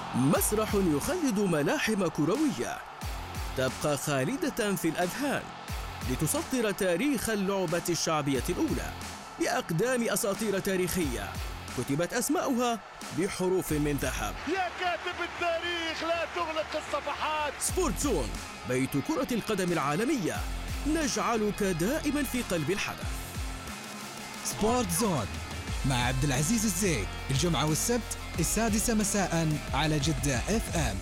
مسرح يخلد ملاحم كروية تبقى خالدة في الأذهان لتسطر تاريخ اللعبة الشعبية الأولى بأقدام أساطير تاريخية كتبت أسماؤها بحروف من ذهب. يا كاتب التاريخ لا تغلق الصفحات. سبورت زون، بيت كرة القدم العالمية، نجعلك دائما في قلب الحدث. سبورت زون مع عبد العزيز الزيد، الجمعة والسبت 6 مساء على جدة اف ام.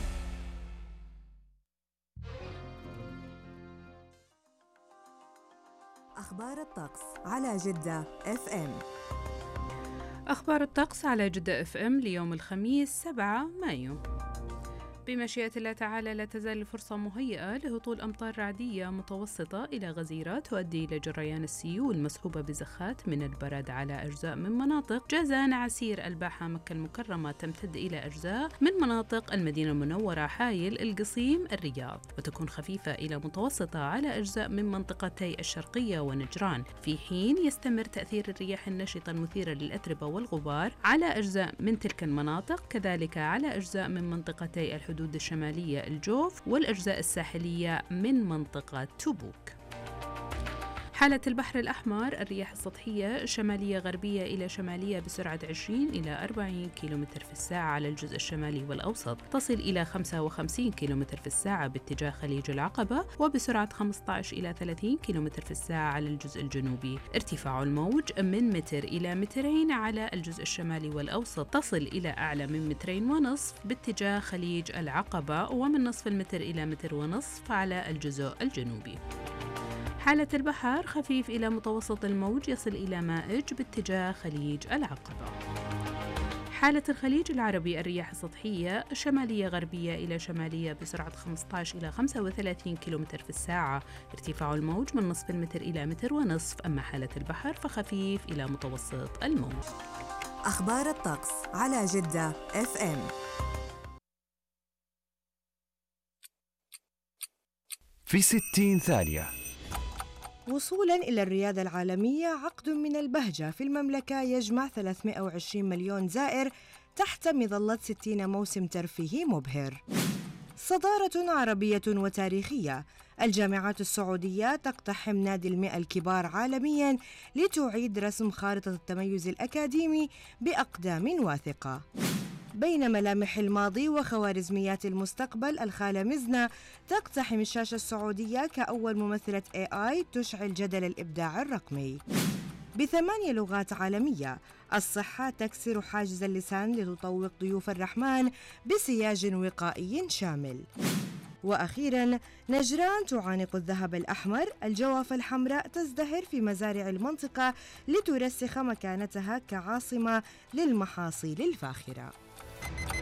أخبار الطقس على جدة اف ام. أخبار الطقس على جدة اف ام ليوم الخميس 7 مايو. بمشيئة الله تعالى لا تزال الفرصة مهيئة لهطول أمطار رعدية متوسطة إلى غزيرة تؤدي إلى جريان السيول مصحوبة بزخات من البرد على أجزاء من مناطق جازان، عسير، الباحة، مكة المكرمة، تمتد إلى أجزاء من مناطق المدينة المنورة، حايل، القصيم، الرياض، وتكون خفيفة إلى متوسطة على أجزاء من منطقتي الشرقية ونجران، في حين يستمر تأثير الرياح النشطة المثيرة للأتربة والغبار على أجزاء من تلك المناطق، كذلك على أجزاء من منطقتي الحدود الشمالية الجوف والأجزاء الساحلية من منطقة تبوك. حالة البحر الأحمر، الرياح السطحية شمالية غربية إلى شمالية بسرعة 20 إلى 40 كيلومتر في الساعة على الجزء الشمالي والأوسط، تصل إلى 55 كيلومتر في الساعة باتجاه خليج العقبة، وبسرعة 15 إلى 30 كيلومتر في الساعة على الجزء الجنوبي. ارتفاع الموج من متر إلى مترين على الجزء الشمالي والأوسط، تصل إلى أعلى من 2.5 متر باتجاه خليج العقبة، ومن نصف المتر إلى 1.5 متر على الجزء الجنوبي. حالة البحر خفيف إلى متوسط الموج، يصل إلى مائج باتجاه خليج العقبة. حالة الخليج العربي، الرياح السطحية شمالية غربية إلى شمالية بسرعة 15 إلى 35 كيلومتر في الساعة، ارتفاع الموج من نصف المتر إلى 1.5 متر، أما حالة البحر فخفيف إلى متوسط الموج. أخبار الطقس على جدة اف ام. في 60 ثانية. وصولاً إلى الريادة العالمية، عقد من البهجة في المملكة يجمع 320 مليون زائر تحت مظلة 60 موسم ترفيهي مبهر. صدارة عربية وتاريخية، الجامعات السعودية تقتحم نادي 100 الكبار عالمياً لتعيد رسم خارطة التميز الأكاديمي بأقدام واثقة. بين ملامح الماضي وخوارزميات المستقبل، الخالة مزنة تقتحم الشاشة السعودية كأول ممثلة AI تشعل جدل الإبداع الرقمي. ب8 لغات عالمية، الصحة تكسر حاجز اللسان لتطوق ضيوف الرحمن بسياج وقائي شامل. وأخيراً، نجران تعانق الذهب الأحمر، الجوافة الحمراء تزدهر في مزارع المنطقة لترسخ مكانتها كعاصمة للمحاصيل الفاخرة.